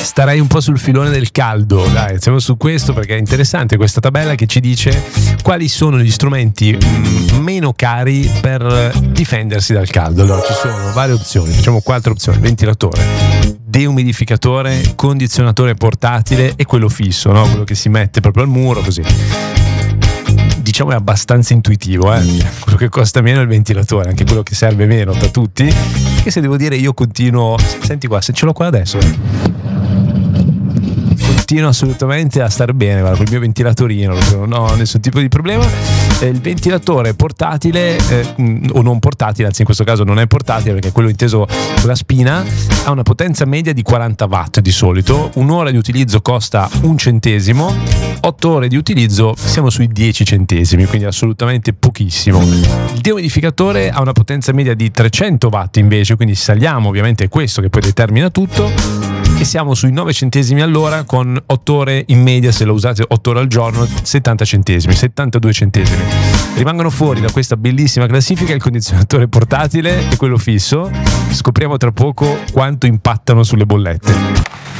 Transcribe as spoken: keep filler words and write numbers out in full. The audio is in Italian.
starei un po' sul filone del caldo, dai, siamo su questo perché è interessante questa tabella che ci dice quali sono gli strumenti meno cari per difendersi dal caldo. Allora ci sono varie opzioni, facciamo quattro opzioni: ventilatore, deumidificatore, condizionatore portatile e quello fisso, no? Quello che si mette proprio al muro così. Diciamo è abbastanza intuitivo, eh? Quello che costa meno è il ventilatore, anche quello che serve meno da tutti. Che se devo dire io continuo, senti qua, se ce l'ho qua adesso, eh. continuo assolutamente a star bene, guarda, col mio ventilatorino, non ho nessun tipo di problema. Eh, il ventilatore portatile, eh, o non portatile, anzi in questo caso non è portatile perché quello inteso con la spina, ha una potenza media di quaranta watt di solito, un'ora di utilizzo costa un centesimo, otto ore di utilizzo siamo sui dieci centesimi, quindi assolutamente pochissimo. Il deumidificatore ha una potenza media di trecento watt invece, quindi saliamo, ovviamente è questo che poi determina tutto, e siamo sui nove centesimi all'ora con otto ore in media, se lo usate otto ore al giorno, settanta centesimi, settantadue centesimi. Rimangono fuori da questa bellissima classifica il condizionatore portatile e quello fisso. Scopriamo tra poco quanto impattano sulle bollette.